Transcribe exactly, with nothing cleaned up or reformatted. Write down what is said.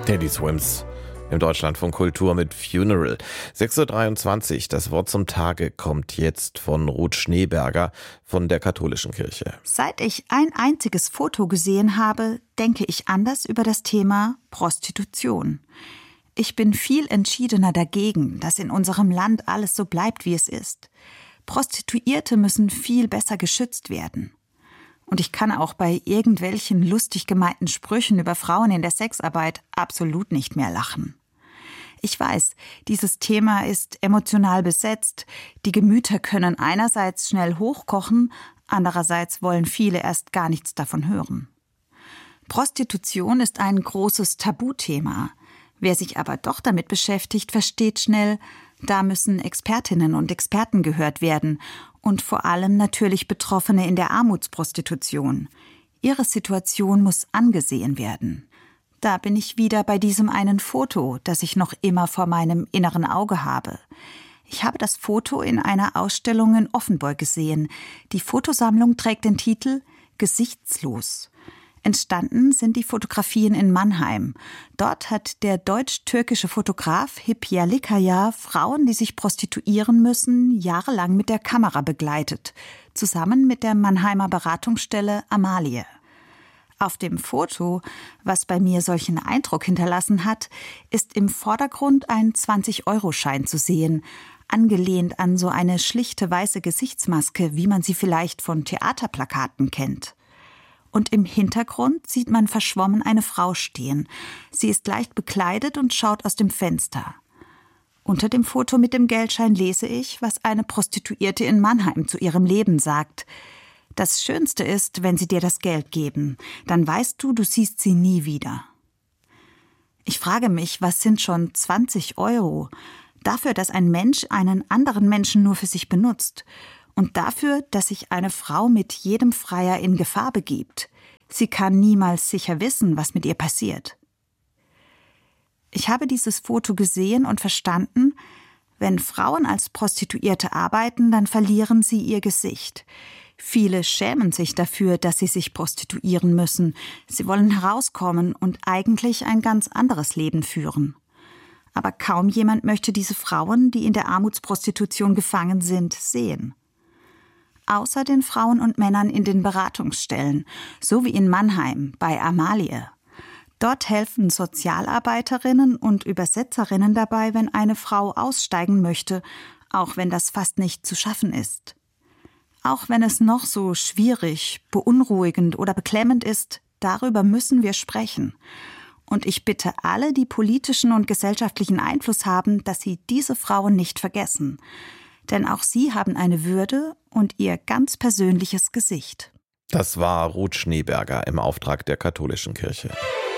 Teddy Swims im Deutschlandfunk Kultur mit Funeral. sechs Uhr dreiundzwanzig, das Wort zum Tage kommt jetzt von Ruth Schneeberger von der Katholischen Kirche. Seit ich ein einziges Foto gesehen habe, denke ich anders über das Thema Prostitution. Ich bin viel entschiedener dagegen, dass in unserem Land alles so bleibt, wie es ist. Prostituierte müssen viel besser geschützt werden. Und ich kann auch bei irgendwelchen lustig gemeinten Sprüchen über Frauen in der Sexarbeit absolut nicht mehr lachen. Ich weiß, dieses Thema ist emotional besetzt. Die Gemüter können einerseits schnell hochkochen, andererseits wollen viele erst gar nichts davon hören. Prostitution ist ein großes Tabuthema. Wer sich aber doch damit beschäftigt, versteht schnell, da müssen Expertinnen und Experten gehört werden und vor allem natürlich Betroffene in der Armutsprostitution. Ihre Situation muss angesehen werden. Da bin ich wieder bei diesem einen Foto, das ich noch immer vor meinem inneren Auge habe. Ich habe das Foto in einer Ausstellung in Offenburg gesehen. Die Fotosammlung trägt den Titel »Gesichtslos«. Entstanden sind die Fotografien in Mannheim. Dort hat der deutsch-türkische Fotograf Hipya Likaya Frauen, die sich prostituieren müssen, jahrelang mit der Kamera begleitet, zusammen mit der Mannheimer Beratungsstelle Amalie. Auf dem Foto, was bei mir solchen Eindruck hinterlassen hat, ist im Vordergrund ein zwanzig-Euro-Schein zu sehen, angelehnt an so eine schlichte weiße Gesichtsmaske, wie man sie vielleicht von Theaterplakaten kennt. Und im Hintergrund sieht man verschwommen eine Frau stehen. Sie ist leicht bekleidet und schaut aus dem Fenster. Unter dem Foto mit dem Geldschein lese ich, was eine Prostituierte in Mannheim zu ihrem Leben sagt. Das Schönste ist, wenn sie dir das Geld geben. Dann weißt du, du siehst sie nie wieder. Ich frage mich, was sind schon zwanzig Euro? Dafür, dass ein Mensch einen anderen Menschen nur für sich benutzt. Und dafür, dass sich eine Frau mit jedem Freier in Gefahr begibt. Sie kann niemals sicher wissen, was mit ihr passiert. Ich habe dieses Foto gesehen und verstanden, wenn Frauen als Prostituierte arbeiten, dann verlieren sie ihr Gesicht. Viele schämen sich dafür, dass sie sich prostituieren müssen. Sie wollen herauskommen und eigentlich ein ganz anderes Leben führen. Aber kaum jemand möchte diese Frauen, die in der Armutsprostitution gefangen sind, sehen. Außer den Frauen und Männern in den Beratungsstellen, so wie in Mannheim bei Amalie. Dort helfen Sozialarbeiterinnen und Übersetzerinnen dabei, wenn eine Frau aussteigen möchte, auch wenn das fast nicht zu schaffen ist. Auch wenn es noch so schwierig, beunruhigend oder beklemmend ist, darüber müssen wir sprechen. Und ich bitte alle, die politischen und gesellschaftlichen Einfluss haben, dass sie diese Frauen nicht vergessen. Denn auch sie haben eine Würde und ihr ganz persönliches Gesicht. Das war Ruth Schneeberger im Auftrag der Katholischen Kirche.